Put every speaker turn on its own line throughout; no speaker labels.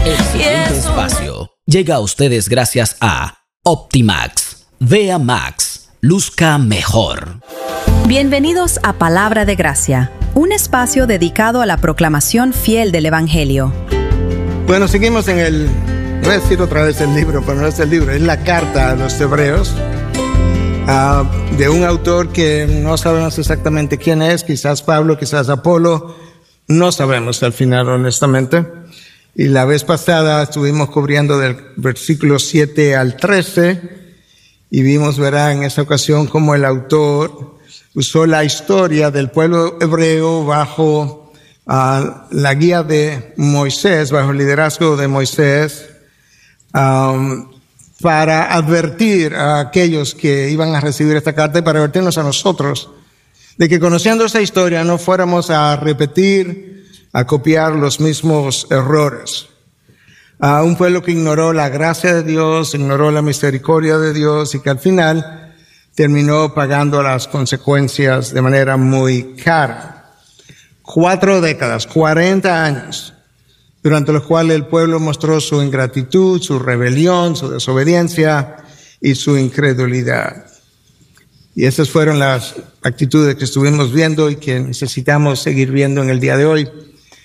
El siguiente espacio llega a ustedes gracias a Optimax. Vea Max. Luzca mejor.
Bienvenidos a Palabra de Gracia, un espacio dedicado a la proclamación fiel del Evangelio.
Bueno, seguimos en el... Voy a decir otra vez el libro, pero no es el libro, es la carta a los Hebreos, de un autor que no sabemos exactamente quién es, quizás Pablo, quizás Apolo, no sabemos al final, honestamente. Y la vez pasada estuvimos cubriendo del versículo 7 al 13 y vimos, verá, en esa ocasión cómo el autor usó la historia del pueblo hebreo bajo la guía de Moisés, bajo el liderazgo de Moisés, para advertir a aquellos que iban a recibir esta carta y para advertirnos a nosotros de que conociendo esta historia no fuéramos a repetir, a copiar los mismos errores. A un pueblo que ignoró la gracia de Dios, ignoró la misericordia de Dios y que al final terminó pagando las consecuencias de manera muy cara. 4 décadas, 40 años, durante los cuales el pueblo mostró su ingratitud, su rebelión, su desobediencia y su incredulidad. Y esas fueron las actitudes que estuvimos viendo y que necesitamos seguir viendo en el día de hoy.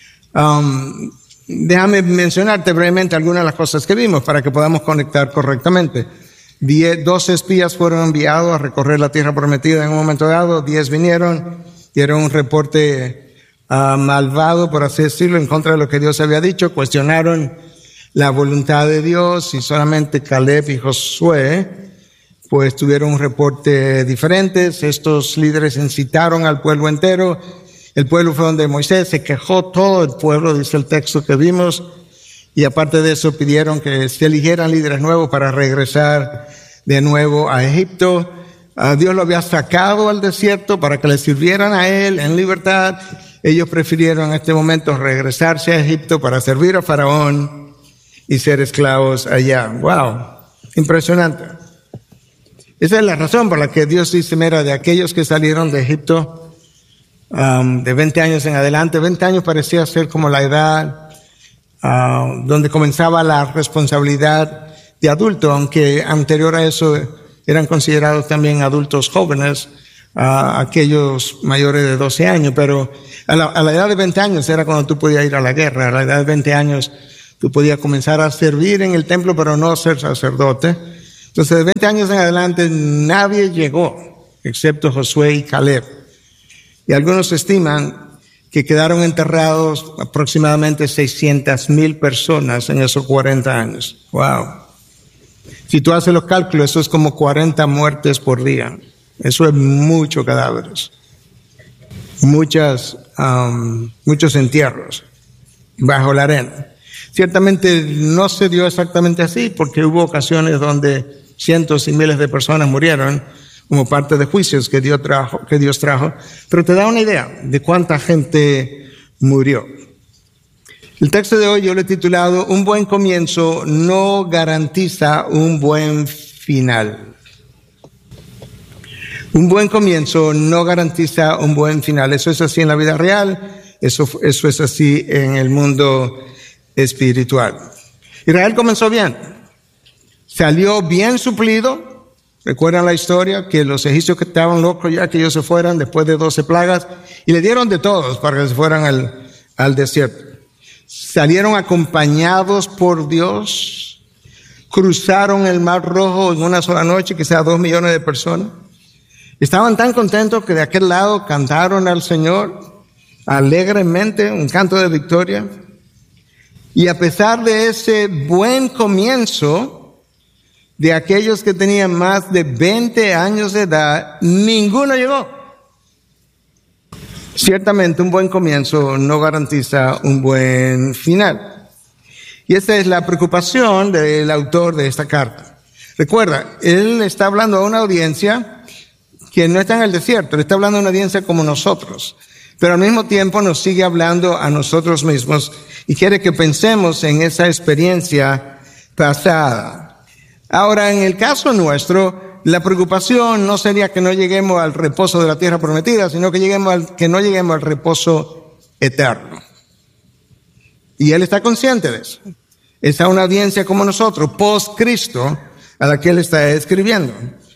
Déjame mencionarte brevemente algunas de las cosas que vimos para que podamos conectar correctamente. 12 espías fueron enviados a recorrer la tierra prometida en un momento dado. 10 vinieron, dieron un reporte malvado, por así decirlo, en contra de lo que Dios había dicho. Cuestionaron la voluntad de Dios y solamente Caleb y Josué pues tuvieron un reporte diferente. Estos líderes incitaron al pueblo entero. El pueblo fue donde Moisés, se quejó todo el pueblo, dice el texto que vimos, y aparte de eso pidieron que se eligieran líderes nuevos para regresar de nuevo a Egipto. Dios lo había sacado al desierto para que le sirvieran a él en libertad. Ellos prefirieron en este momento regresarse a Egipto para servir a Faraón y ser esclavos allá. ¡Wow! Impresionante. Esa es la razón por la que Dios dice, mira, de aquellos que salieron de Egipto, de 20 años en adelante, 20 años parecía ser como la edad donde comenzaba la responsabilidad de adulto, aunque anterior a eso eran considerados también adultos jóvenes, aquellos mayores de 12 años, pero a la edad de 20 años era cuando tú podías ir a la guerra. A la edad de 20 años tú podías comenzar a servir en el templo, pero no ser sacerdote. Entonces, de 20 años en adelante, nadie llegó, excepto Josué y Caleb. Y algunos estiman que quedaron enterrados aproximadamente 600,000 personas en esos 40 años. ¡Wow! Si tú haces los cálculos, eso es como 40 muertes por día. Eso es muchos cadáveres. Muchos entierros bajo la arena. Ciertamente no se dio exactamente así, porque hubo ocasiones donde cientos y miles de personas murieron como parte de juicios que Dios trajo, pero te da una idea de cuánta gente murió. El texto de hoy yo lo he titulado Un buen comienzo no garantiza un buen final. Un buen comienzo no garantiza un buen final. Eso es así en la vida real, eso es así en el mundo espiritual. Israel comenzó bien, salió bien suplido. ¿Recuerdan la historia? Que los egipcios que estaban locos ya que ellos se fueran después de 12 plagas y le dieron de todos para que se fueran al desierto. Salieron acompañados por Dios, cruzaron el Mar Rojo en una sola noche, quizás 2 millones de personas. Estaban tan contentos que de aquel lado cantaron al Señor alegremente un canto de victoria. Y a pesar de ese buen comienzo, de aquellos que tenían más de 20 años de edad, ninguno llegó. Ciertamente un buen comienzo no garantiza un buen final. Y esta es la preocupación del autor de esta carta. Recuerda, él está hablando a una audiencia que no está en el desierto, le está hablando a una audiencia como nosotros, pero al mismo tiempo nos sigue hablando a nosotros mismos y quiere que pensemos en esa experiencia pasada. Ahora, en el caso nuestro, la preocupación no sería que no lleguemos al reposo de la tierra prometida, sino que no lleguemos al reposo eterno. Y él está consciente de eso. Es a una audiencia como nosotros, post-Cristo, a la que él está escribiendo.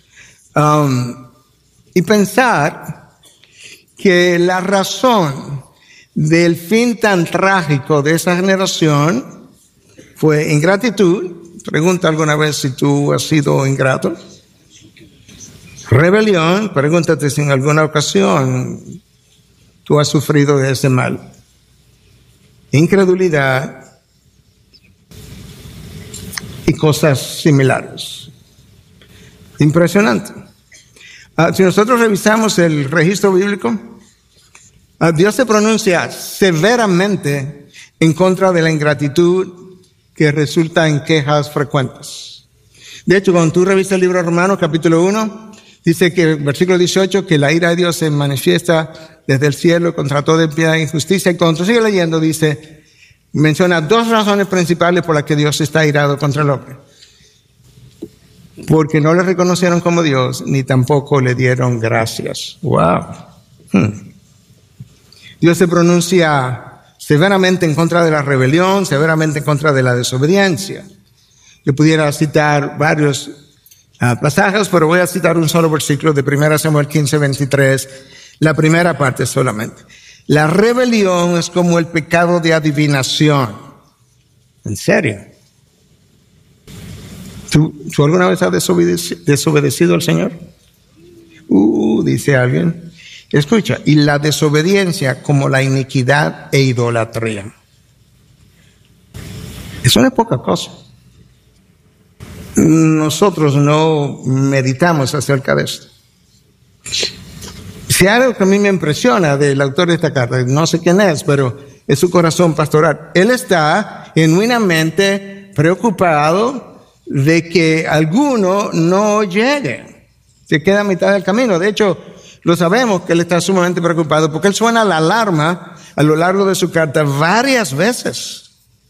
Y pensar que la razón del fin tan trágico de esa generación fue ingratitud. Pregunta alguna vez si tú has sido ingrato. Rebelión. Pregúntate si en alguna ocasión tú has sufrido de ese mal. Incredulidad y cosas similares. Impresionante. Si nosotros revisamos el registro bíblico, Dios se pronuncia severamente en contra de la ingratitud que resulta en quejas frecuentes. De hecho, cuando tú revisas el libro de Romanos, capítulo 1, dice que, versículo 18, que la ira de Dios se manifiesta desde el cielo contra toda impiedad e injusticia. Y cuando tú sigues leyendo, menciona dos razones principales por las que Dios está irado contra el hombre. Porque no le reconocieron como Dios, ni tampoco le dieron gracias. ¡Wow! Dios se pronuncia severamente en contra de la rebelión, severamente en contra de la desobediencia. Yo pudiera citar varios pasajes, pero voy a citar un solo versículo de 1 Samuel 15:23, la primera parte solamente. La rebelión es como el pecado de adivinación. ¿En serio? ¿Tú alguna vez has desobedecido al Señor? Dice alguien. Escucha, y la desobediencia como la iniquidad e idolatría. Eso no es poca cosa. Nosotros no meditamos acerca de esto. Si algo que a mí me impresiona del autor de esta carta, no sé quién es, pero es su corazón pastoral. Él está genuinamente preocupado de que alguno no llegue, se queda a mitad del camino. De hecho, lo sabemos que él está sumamente preocupado porque él suena la alarma a lo largo de su carta varias veces.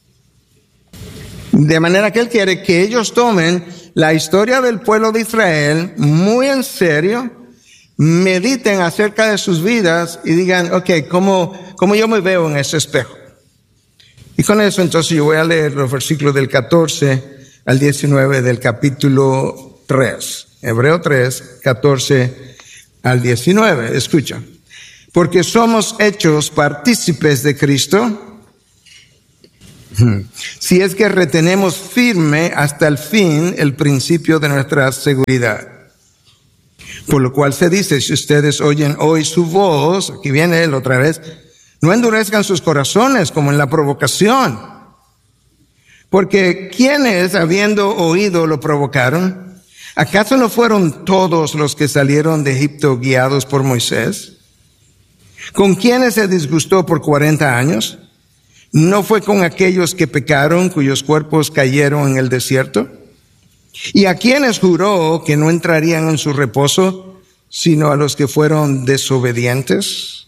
De manera que él quiere que ellos tomen la historia del pueblo de Israel muy en serio, mediten acerca de sus vidas y digan, ok, ¿cómo yo me veo en ese espejo? Y con eso entonces yo voy a leer los versículos del 14 al 19 del capítulo 3. Hebreo 3, 14 al 19, escucha. Porque somos hechos partícipes de Cristo, si es que retenemos firme hasta el fin el principio de nuestra seguridad. Por lo cual se dice, si ustedes oyen hoy su voz, aquí viene él otra vez, no endurezcan sus corazones como en la provocación. Porque ¿quiénes, habiendo oído, lo provocaron? ¿Acaso no fueron todos los que salieron de Egipto guiados por Moisés? ¿Con quiénes se disgustó por 40 años? ¿No fue con aquellos que pecaron, cuyos cuerpos cayeron en el desierto? ¿Y a quiénes juró que no entrarían en su reposo, sino a los que fueron desobedientes?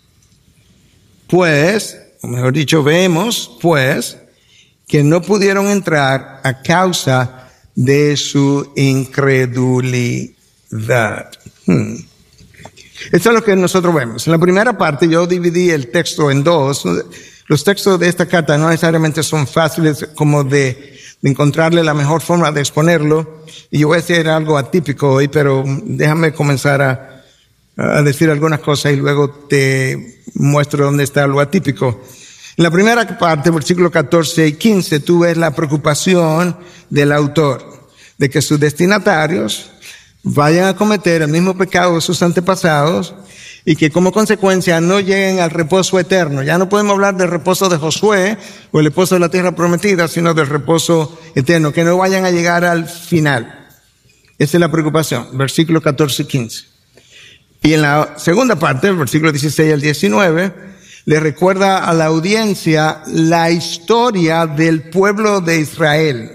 Pues, o mejor dicho, vemos, pues, que no pudieron entrar a causa de su incredulidad. Esto es lo que nosotros vemos. En la primera parte yo dividí el texto en dos. Los textos de esta carta no necesariamente son fáciles como de encontrarle la mejor forma de exponerlo. Y yo voy a hacer algo atípico hoy, pero déjame comenzar a decir algunas cosas y luego te muestro dónde está lo atípico. En la primera parte, versículos 14 y 15, tú ves la preocupación del autor de que sus destinatarios vayan a cometer el mismo pecado de sus antepasados y que como consecuencia no lleguen al reposo eterno. Ya no podemos hablar del reposo de Josué o el reposo de la tierra prometida, sino del reposo eterno, que no vayan a llegar al final. Esa es la preocupación, versículos 14 y 15. Y en la segunda parte, versículos 16 al 19, le recuerda a la audiencia la historia del pueblo de Israel.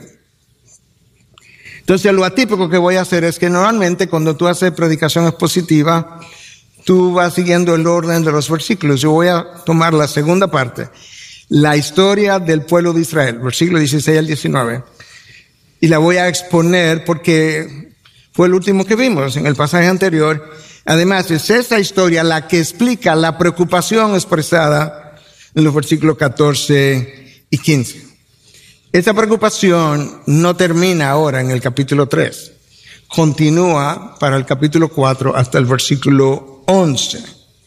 Entonces, lo atípico que voy a hacer es que normalmente cuando tú haces predicación expositiva, tú vas siguiendo el orden de los versículos. Yo voy a tomar la segunda parte, la historia del pueblo de Israel, versículos 16 al 19, y la voy a exponer porque fue el último que vimos en el pasaje anterior. Además, es esa historia la que explica la preocupación expresada en los versículos 14 y 15. Esa preocupación no termina ahora en el capítulo 3. Continúa para el capítulo 4 hasta el versículo 11.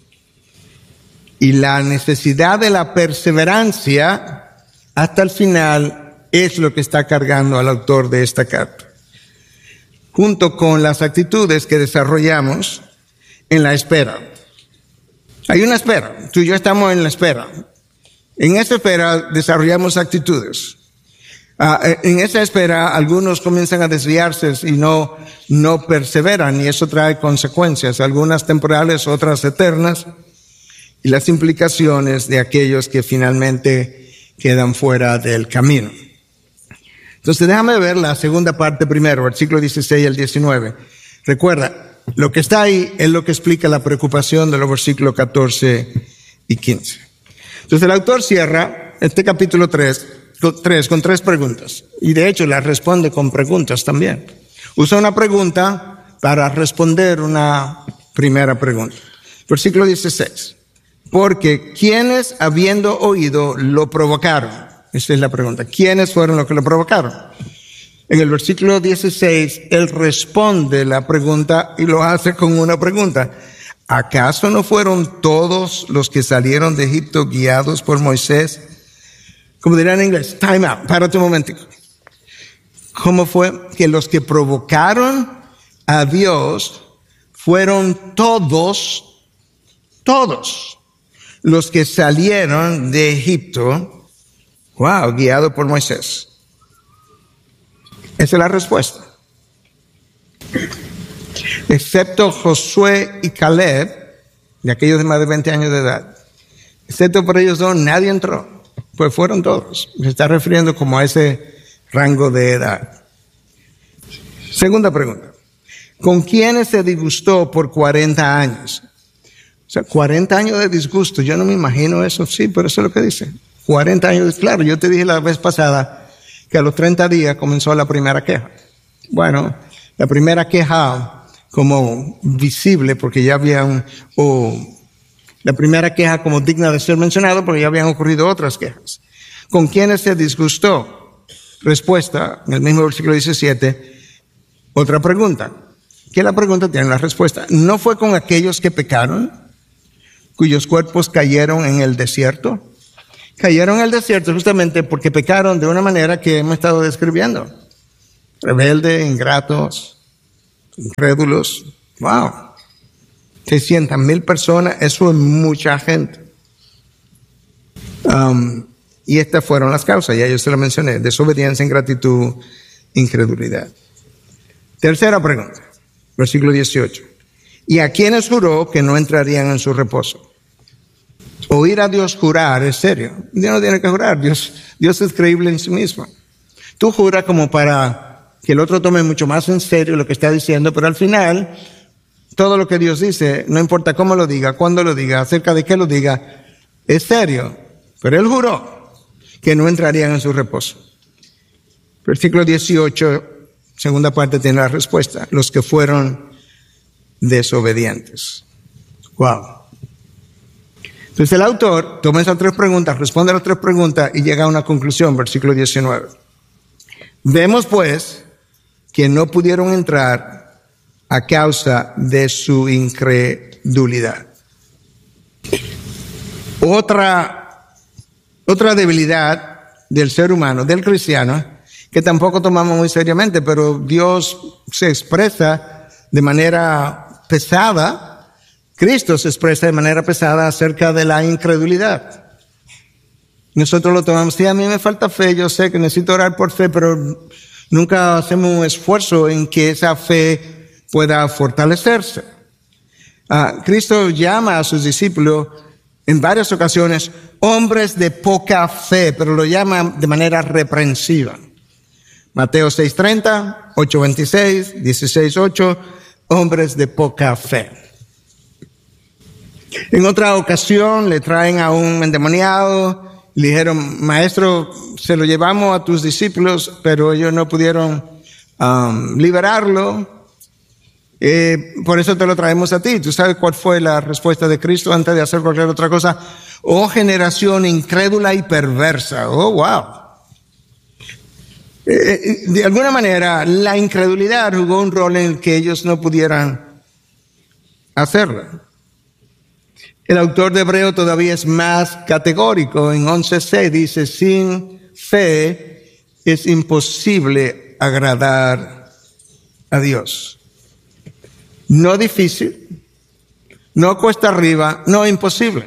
Y la necesidad de la perseverancia hasta el final es lo que está cargando al autor de esta carta, junto con las actitudes que desarrollamos en la espera. Hay una espera. Tú y yo estamos en la espera. En esa espera desarrollamos actitudes. En esa espera algunos comienzan a desviarse y no perseveran, y eso trae consecuencias, algunas temporales, otras eternas, y las implicaciones de aquellos que finalmente quedan fuera del camino. Entonces déjame ver la segunda parte primero, versículo 16 al 19. Recuerda, lo que está ahí es lo que explica la preocupación de los versículos 14 y 15. Entonces el autor cierra este capítulo 3 con 3 preguntas. Y de hecho las responde con preguntas también. Usa una pregunta para responder una primera pregunta. Versículo 16. Porque ¿quiénes habiendo oído lo provocaron? Esa es la pregunta. ¿Quiénes fueron los que lo provocaron? En el versículo 16, él responde la pregunta y lo hace con una pregunta. ¿Acaso no fueron todos los que salieron de Egipto guiados por Moisés? Como dirán en inglés, time out, párate un momentico. ¿Cómo fue? Que los que provocaron a Dios fueron todos los que salieron de Egipto, guiados por Moisés. Esa es la respuesta. Excepto Josué y Caleb, de aquellos de más de 20 años de edad, excepto por ellos dos, nadie entró. Pues fueron todos. Se está refiriendo como a ese rango de edad. Segunda pregunta. ¿Con quiénes se disgustó por 40 años? O sea, 40 años de disgusto. Yo no me imagino eso. Sí, pero eso es lo que dice. 40 años. Claro, yo te dije la vez pasada que a los 30 días comenzó la primera queja. Bueno, la primera queja como visible porque ya habían... La primera queja como digna de ser mencionado porque ya habían ocurrido otras quejas. ¿Con quiénes se disgustó? Respuesta, en el mismo versículo 17, otra pregunta. ¿Qué la pregunta tiene la respuesta? ¿No fue con aquellos que pecaron, cuyos cuerpos cayeron en el desierto? Cayeron en el desierto justamente porque pecaron de una manera que hemos estado describiendo. Rebeldes, ingratos, incrédulos. ¡Wow! 600,000 personas, eso es mucha gente. Y estas fueron las causas, ya yo se lo mencioné: desobediencia, ingratitud, incredulidad. Tercera pregunta, versículo 18. ¿Y a quiénes juró que no entrarían en su reposo? Oír a Dios jurar es serio. Dios no tiene que jurar, Dios es creíble en sí mismo. Tú juras como para que el otro tome mucho más en serio lo que está diciendo, pero al final... todo lo que Dios dice, no importa cómo lo diga, cuándo lo diga, acerca de qué lo diga, es serio. Pero él juró que no entrarían en su reposo. Versículo 18, segunda parte, tiene la respuesta. Los que fueron desobedientes. Wow. Entonces el autor toma esas 3 preguntas, responde a las 3 preguntas y llega a una conclusión. Versículo 19. Vemos pues que no pudieron entrar a causa de su incredulidad. Otra debilidad del ser humano, del cristiano, que tampoco tomamos muy seriamente, pero Dios se expresa de manera pesada, Cristo se expresa de manera pesada acerca de la incredulidad. Nosotros lo tomamos, sí, a mí me falta fe, yo sé que necesito orar por fe, pero nunca hacemos un esfuerzo en que esa fe pueda fortalecerse. Cristo llama a sus discípulos en varias ocasiones hombres de poca fe, pero lo llama de manera reprensiva. Mateo 6:30, 8:26, 16:8, hombres de poca fe. En otra ocasión le traen a un endemoniado, le dijeron: maestro, se lo llevamos a tus discípulos, pero ellos no pudieron liberarlo. Por eso te lo traemos a ti. ¿Tú sabes cuál fue la respuesta de Cristo antes de hacer cualquier otra cosa? Oh, generación incrédula y perversa. Oh, wow. De alguna manera, la incredulidad jugó un rol en el que ellos no pudieran hacerlo. El autor de Hebreo todavía es más categórico. En 11:6 dice, sin fe es imposible agradar a Dios. No difícil, no cuesta arriba, no imposible.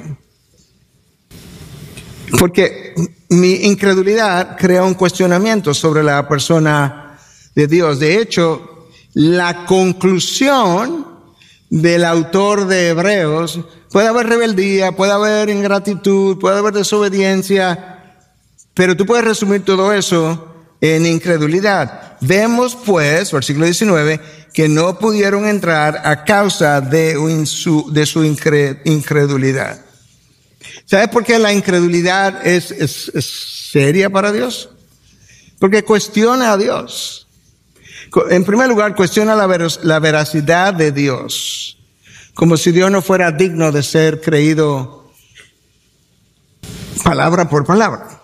Porque mi incredulidad crea un cuestionamiento sobre la persona de Dios. De hecho, la conclusión del autor de Hebreos, puede haber rebeldía, puede haber ingratitud, puede haber desobediencia, pero tú puedes resumir todo eso en incredulidad. Vemos pues, versículo 19, que no pudieron entrar a causa de su incredulidad. ¿Sabes por qué la incredulidad es seria para Dios? Porque cuestiona a Dios. En primer lugar, cuestiona la veracidad de Dios, como si Dios no fuera digno de ser creído palabra por palabra.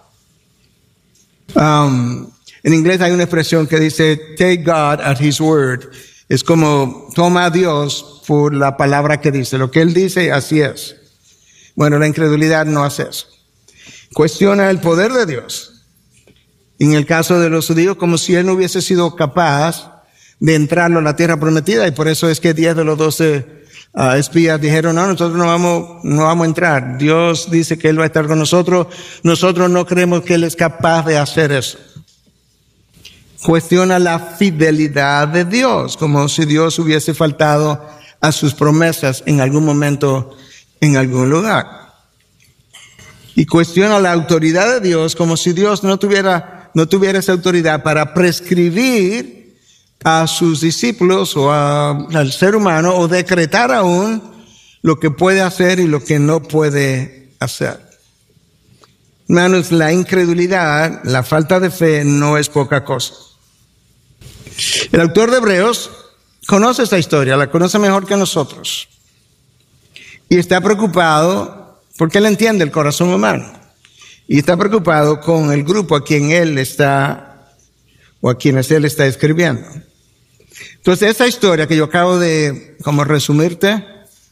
En inglés hay una expresión que dice, take God at His word. Es como, toma a Dios por la palabra que dice. Lo que Él dice, así es. Bueno, la incredulidad no hace eso. Cuestiona el poder de Dios. En el caso de los judíos, como si Él no hubiese sido capaz de entrar a la tierra prometida, y por eso es que 10 de los 12 espías dijeron, no, nosotros no vamos a entrar. Dios dice que Él va a estar con nosotros. Nosotros no creemos que Él es capaz de hacer eso. Cuestiona la fidelidad de Dios, como si Dios hubiese faltado a sus promesas en algún momento, en algún lugar. Y cuestiona la autoridad de Dios, como si Dios no tuviera esa autoridad para prescribir a sus discípulos o al ser humano, o decretar aún lo que puede hacer y lo que no puede hacer. Hermanos, la incredulidad, la falta de fe no es poca cosa. El autor de Hebreos conoce esta historia, la conoce mejor que nosotros. Y está preocupado porque él entiende el corazón humano. Y está preocupado con el grupo a quien él está, o a quienes él está escribiendo. Entonces, esa historia que yo acabo de como resumirte,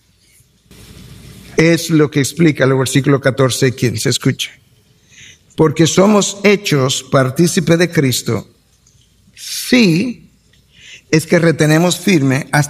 es lo que explica el versículo 14 y 15. Escuche. Porque somos hechos partícipes de Cristo, sí, es que retenemos firme hasta